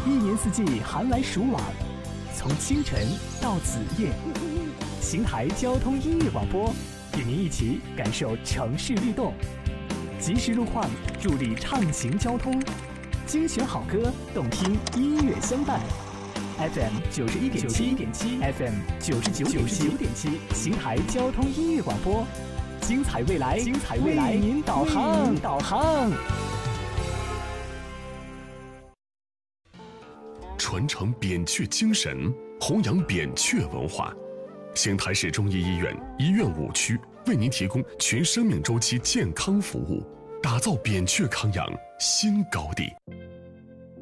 一年四季寒来暑往，从清晨到子夜，邢台交通音乐广播与您一起感受城市律动，及时路况助力畅行交通，精选好歌，动听音乐相伴。FM 91.7 FM 99.7，邢台交通音乐广播，精彩未来，为您导航。 传承扁鹊精神，弘扬扁鹊文化。邢台市中医医院医院5区为您提供全生命周期健康服务，打造扁鹊康养新高地。